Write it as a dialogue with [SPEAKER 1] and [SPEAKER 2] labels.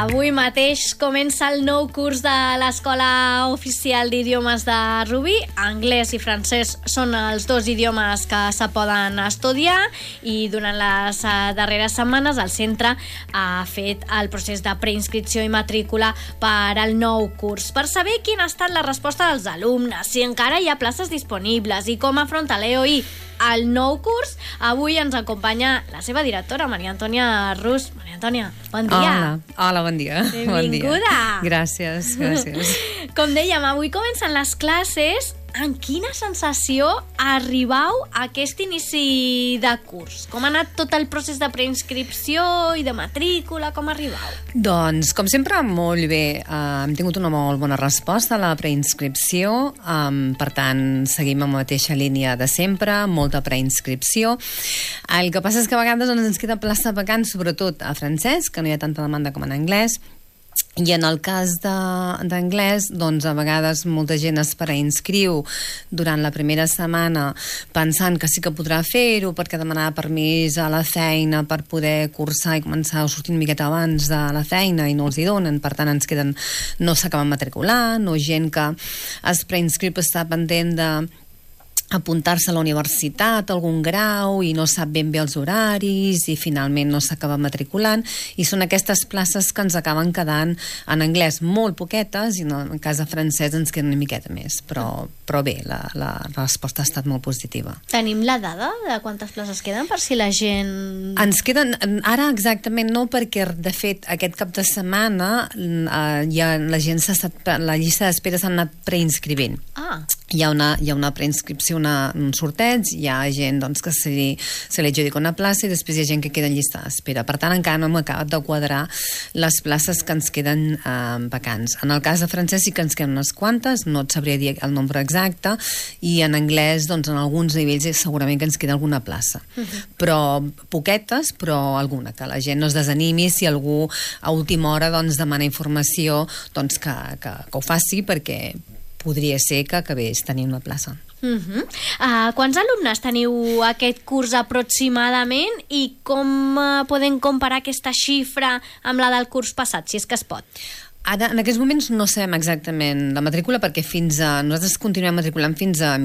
[SPEAKER 1] Avui mateix comença el nou curs de l'Escola Oficial d'Idiomes de Rubí. Anglès i francès són els dos idiomes que se poden estudiar i durant les darreres setmanes el centre ha fet el procés de preinscripció i matrícula per al nou curs. Per saber quina ha estat la resposta dels alumnes, si encara hi ha places disponibles i com afronta l'EOI el nou curs, avui ens acompanya la seva directora, Maria Antònia Rus. Maria Antònia, bon dia.
[SPEAKER 2] Hola, bon dia.
[SPEAKER 1] Benvinguda.
[SPEAKER 2] Bon dia. Gràcies.
[SPEAKER 1] Com dèiem, avui comencen les classes. Amb quina sensació arribau a aquest inici de curs? Com ha anat tot el procés de preinscripció i de matrícula? Com arribau?
[SPEAKER 2] Doncs, com sempre, molt bé. Hem tingut una molt bona resposta a la preinscripció. Per tant, seguim amb la mateixa línia de sempre, molta preinscripció. El que passa és que a vegades ens queda plaça vacant, sobretot a francès, que no hi ha tanta demanda com en anglès. I en el cas d'anglès, doncs a vegades molta gent es preinscriu durant la primera setmana pensant que sí que podrà fer-ho perquè demanarà permís a la feina per poder cursar i començar a sortir una miqueta abans de la feina i no els hi donen, per tant ens queden, no s'acaben matriculant, o gent que es preinscriu està pendent de apuntar-se a la universitat, a algun grau, i no sap ben bé els horaris i finalment no s'acaba matriculant, i són aquestes places que ens acaben quedant en anglès molt poquetes i en el cas de francès ens queden una miqueta més, però bé, la resposta ha estat molt positiva.
[SPEAKER 1] Tenim la dada de quantes places queden per si la gent...
[SPEAKER 2] Ens queden, ara exactament no, perquè de fet aquest cap de setmana ja la llista d'espera s'ha anat preinscrivint. Hi ha una preinscripció, un sorteig, hi ha gent doncs, que se li adjudica una plaça i després hi ha gent que queda en llista d'espera. Per tant, encara no hem acabat de quadrar les places que ens queden vacants. En el cas de francès sí que ens queden unes quantes, no et sabria dir el nombre exacte, i en anglès, doncs, en alguns nivells segurament que ens queda alguna plaça. Però poquetes, però alguna, que la gent no es desanimi si algú a última hora doncs, demana informació, doncs que ho faci, perquè podria ser que acabés tenint una plaça.
[SPEAKER 1] Quants alumnes teniu aquest curs aproximadament i com podem comparar aquesta xifra amb la del curs passat, si és que es pot?
[SPEAKER 2] Ara, en aquests moments no sabem exactament la matrícula perquè nosaltres continuem matriculant fins a